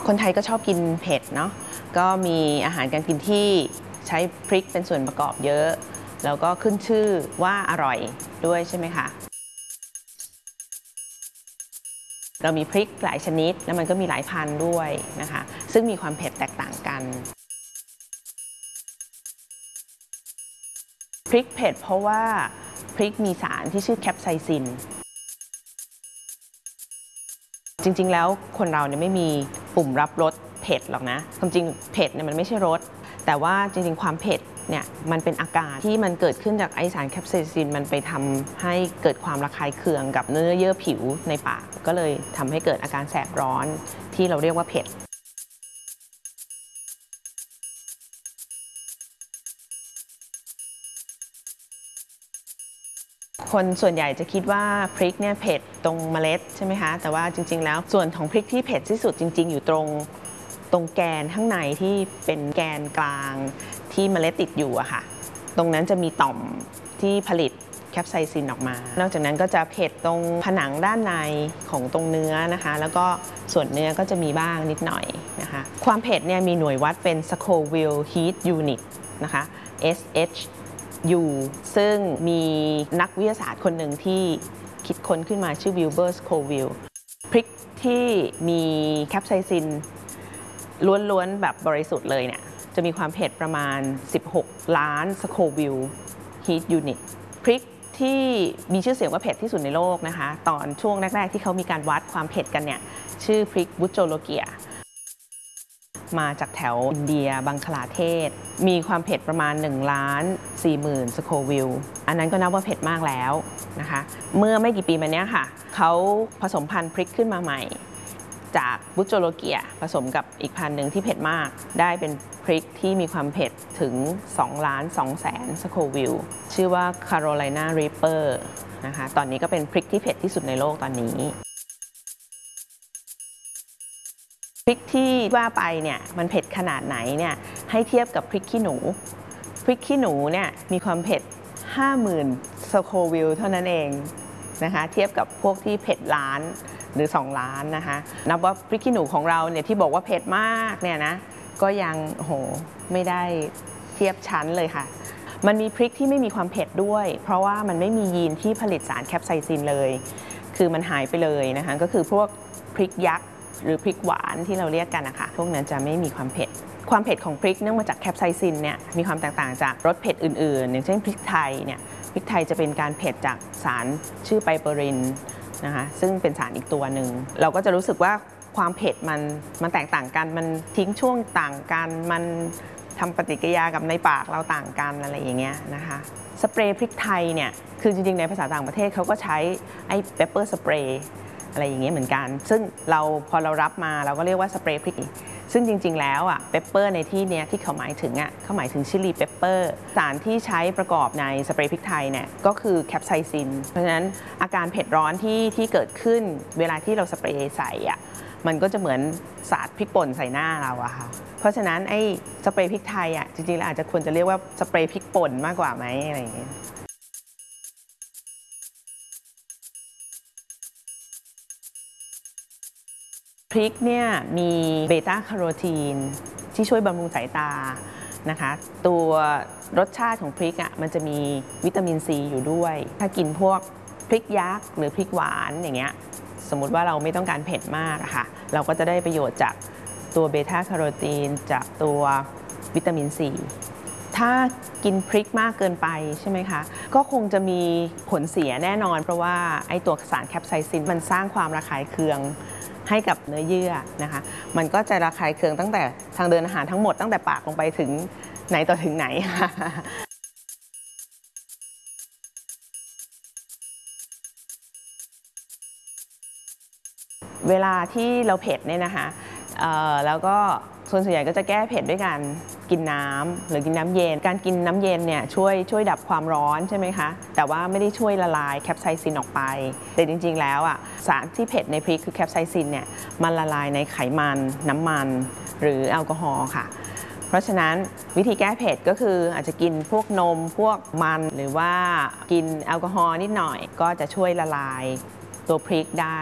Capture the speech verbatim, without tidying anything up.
คนไทยก็ชอบกินเผ็ดเนาะก็มีอาหารการกินที่ใช้พริกเป็นส่วนประกอบเยอะแล้วก็ขึ้นชื่อว่าอร่อยด้วยใช่ไหมคะเรามีพริกหลายชนิดแล้วมันก็มีหลายพันธุ์ด้วยนะคะซึ่งมีความเผ็ดแตกต่างกันพริกเผ็ดเพราะว่าพริกมีสารที่ชื่อแคปไซซินจริงๆแล้วคนเราเนี่ยไม่มีปุ่มรับรสเผ็ดหรอกนะความจริงเผ็ดเนี่ยมันไม่ใช่รสแต่ว่าจริงๆความเผ็ดเนี่ยมันเป็นอาการที่มันเกิดขึ้นจากไอสารแคปไซซินมันไปทำให้เกิดความระคายเคืองกับเนื้อเยื่อผิวในปากก็เลยทำให้เกิดอาการแสบร้อนที่เราเรียกว่าเผ็ดคนส่วนใหญ่จะคิดว่าพริกเนี่ยเผ็ดตรงเมล็ดใช่ไหมคะแต่ว่าจริงๆแล้วส่วนของพริกที่เผ็ดที่สุดจริงๆอยู่ตรงตรงแกนข้างในที่เป็นแกนกลางที่เมล็ดติดอยู่อะค่ะตรงนั้นจะมีต่อมที่ผลิตแคปไซซินออกมานอกจากนั้นก็จะเผ็ดตรงผนังด้านในของตรงเนื้อนะคะแล้วก็ส่วนเนื้อก็จะมีบ้างนิดหน่อยนะคะความเผ็ดเนี่ยมีหน่วยวัดเป็น Scoville Heat Unit นะคะ เอส เอชอยู่ซึ่งมีนักวิทยาศาสตร์คนหนึ่งที่คิดค้นขึ้นมาชื่อวิลเบอร์ สโควิลพริกที่มีแคปไซซินล้วนๆแบบบริสุทธิ์เลยเนี่ยจะมีความเผ็ดประมาณสิบหกล้านสโควิลฮีทยูนิตพริกที่มีชื่อเสียงว่าเผ็ดที่สุดในโลกนะคะตอนช่วงแรกๆที่เขามีการวัดความเผ็ดกันเนี่ยชื่อพริกบุจโจโลเกียมาจากแถวอินเดียบังคลาเทศมีความเผ็ดประมาณหนึ่งล้านสี่หมื่นสโควิลอันนั้นก็นับว่าเผ็ดมากแล้วนะคะเมื่อไม่กี่ปีมานี้ค่ะเขาผสมพันธุ์พริกขึ้นมาใหม่จากบุจโจโลเกียผสมกับอีกพันธุ์หนึ่งที่เผ็ดมากได้เป็นพริกที่มีความเผ็ดถึงสองล้านสองแสนสโควิลชื่อว่า Carolina Reaper นะคะตอนนี้ก็เป็นพริกที่เผ็ดที่สุดในโลกตอนนี้พริกที่ว่าไปเนี่ยมันเผ็ดขนาดไหนเนี่ยให้เทียบกับพริกขี้หนูพริกขี้หนูเนี่ยมีความเผ็ด ห้าหมื่น สโควิลเท่านั้นเองนะคะเทียบกับพวกที่เผ็ดล้านหรือสองล้านนะคะนับว่าพริกขี้หนูของเราเนี่ยที่บอกว่าเผ็ดมากเนี่ยนะก็ยังโหไม่ได้เทียบชั้นเลยค่ะมันมีพริกที่ไม่มีความเผ็ดด้วยเพราะว่ามันไม่มียีนที่ผลิตสารแคปไซซินเลยคือมันหายไปเลยนะคะก็คือพวกพริกยักษ์หรือพริกหวานที่เราเรียกกันนะคะพวกนั้นจะไม่มีความเผ็ดความเผ็ดของพริกเนื่องมาจากแคปไซซินเนี่ยมีความแตกต่างจากรสเผ็ดอื่นๆอย่างเช่นพริกไทยเนี่ยพริกไทยจะเป็นการเผ็ดจากสารชื่อไพเปอรินนะคะซึ่งเป็นสารอีกตัวหนึ่งเราก็จะรู้สึกว่าความเผ็ดมันมันแตกต่างกันมันทิ้งช่วงต่างกันมันทำปฏิกิริยากับในปากเราต่างกันอะไรอย่างเงี้ยนะคะสเปรย์พริกไทยเนี่ยคือจริงๆในภาษาต่างประเทศเขาก็ใช้ไอ้เปปเปอร์สเปรย์อะไรอย่างเงี้ยเหมือนกันซึ่งเราพอเรารับมาเราก็เรียกว่าสเปรย์พริกซึ่งจริงๆแล้วอ่ะเปปเปอร์ในที่เนี้ยที่เขาหมายถึงอ่ะเขาหมายถึงชิลลี่เปปเปอร์สารที่ใช้ประกอบในสเปรย์พริกไทยเนี่ยก็คือแคปไซซินเพราะฉะนั้นอาการเผ็ดร้อนที่ที่เกิดขึ้นเวลาที่เราสเปรย์ใส่อ่ะมันก็จะเหมือนสาดพริกป่นใส่หน้าเราอะค่ะเพราะฉะนั้นไอ้สเปรย์พริกไทยอ่ะจริงๆแล้วอาจจะควรจะเรียกว่าสเปรย์พริกป่นมากกว่าไหมอะไรอย่างเงี้ยพริกเนี่ยมีเบต้าแคโรทีนที่ช่วยบำรุงสายตานะคะตัวรสชาติของพริกอ่ะมันจะมีวิตามินซีอยู่ด้วยถ้ากินพวกพริกยักษ์หรือพริกหวานอย่างเงี้ยสมมุติว่าเราไม่ต้องการเผ็ดมากอะค่ะเราก็จะได้ประโยชน์จากตัวเบต้าแคโรทีนจากตัววิตามินซีถ้ากินพริกมากเกินไปใช่ไหมคะก็คงจะมีผลเสียแน่นอนเพราะว่าไอตัวสารแคปไซซินมันสร้างความระคายเคืองให้กับเนื้อเยื่อนะคะมันก็จะระคายเคืองตั้งแต่ทางเดินอาหารทั้งหมดตั้งแต่ปากลงไปถึงไหนต่อถึงไหนเวลาที่เราเผ็ดเนี่ยนะคะแล้วก็ส่วนใหญ่ก็จะแก้เผ็ดด้วยการกินน้ำหรือกินน้ำเย็นการกินน้ำเย็นเนี่ยช่วยช่วยดับความร้อนใช่ไหมคะแต่ว่าไม่ได้ช่วยละลายแคปไซซินออกไปแต่จริงๆแล้วอ่ะสารที่เผ็ดในพริกคือแคปไซซินเนี่ยมันละลายในไขมันน้ำมันหรือแอลกอฮอล์ค่ะเพราะฉะนั้นวิธีแก้เผ็ดก็คืออาจจะกินพวกนมพวกมันหรือว่ากินแอลกอฮอล์นิดหน่อยก็จะช่วยละลายตัวพริกได้